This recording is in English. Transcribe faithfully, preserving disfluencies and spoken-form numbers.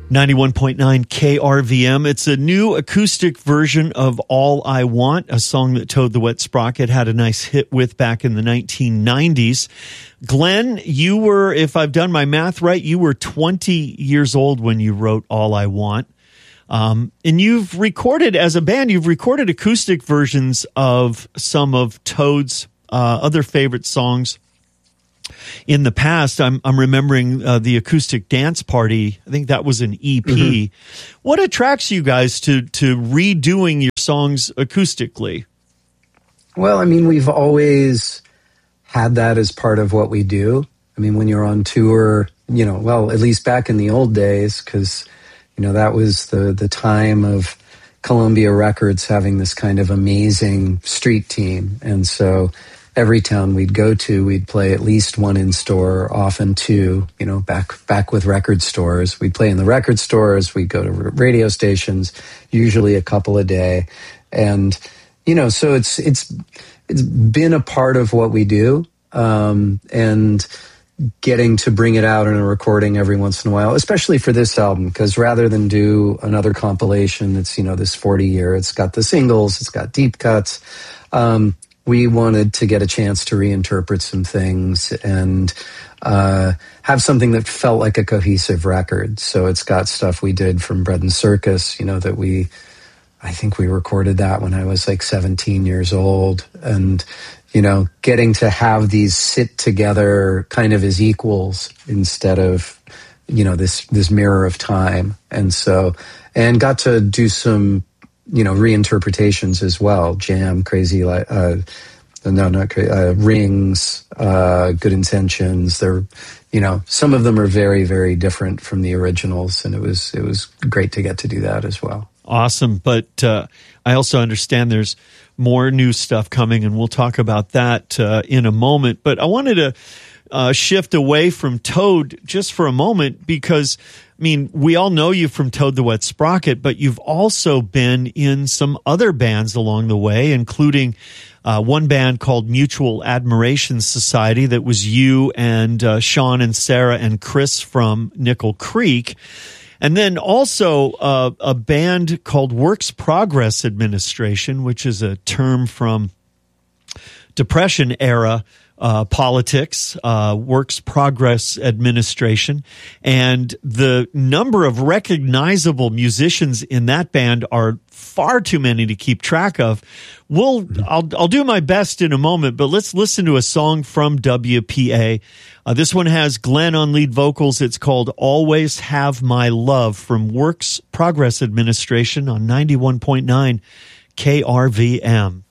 ninety-one point nine K R V M. It's a new acoustic version of All I Want, a song that Toad the Wet Sprocket had a nice hit with back in the nineteen nineties. Glenn, you were, if I've done my math right, you were twenty years old when you wrote All I Want. Um, and you've recorded, as a band, you've recorded acoustic versions of some of Toad's uh, other favorite songs. In the past, I'm I'm remembering uh, the Acoustic Dance Party. I think that was an E P. Mm-hmm. What attracts you guys to to redoing your songs acoustically? Well, I mean, we've always had that as part of what we do. I mean, when you're on tour, you know, well, at least back in the old days, because, you know, that was the the time of Columbia Records having this kind of amazing street team. And so every town we'd go to, we'd play at least one in-store, often two, you know, back back with record stores. We'd play in the record stores, we'd go to radio stations, usually a couple a day. And, you know, so it's it's it's been a part of what we do. Um, and getting to bring it out in a recording every once in a while, especially for this album, because rather than do another compilation that's, you know, this forty year, it's got the singles, it's got deep cuts. Um, we wanted to get a chance to reinterpret some things and uh, have something that felt like a cohesive record. So it's got stuff we did from Bread and Circus, you know, that we, I think we recorded that when I was like seventeen years old. And, you know, getting to have these sit together kind of as equals instead of, you know, this, this mirror of time. And so, and got to do some, you know, reinterpretations as well. Jam, Crazy, uh, no, not crazy, uh, Rings, uh, Good Intentions. They're, you know, some of them are very, very different from the originals. And it was, it was great to get to do that as well. Awesome. But uh, I also understand there's more new stuff coming, and we'll talk about that uh, in a moment. But I wanted to uh, shift away from Toad just for a moment because, I mean, we all know you from Toad the Wet Sprocket, but you've also been in some other bands along the way, including uh, one band called Mutual Admiration Society that was you and uh, Sean and Sarah and Chris from Nickel Creek. And then also uh, a band called Works Progress Administration, which is a term from Depression era uh, politics, uh, Works Progress Administration. And the number of recognizable musicians in that band are far too many to keep track of. We'll, I'll, I'll do my best in a moment, but let's listen to a song from W P A. Uh, this one has Glenn on lead vocals. It's called Always Have My Love from Works Progress Administration on ninety-one point nine K R V M.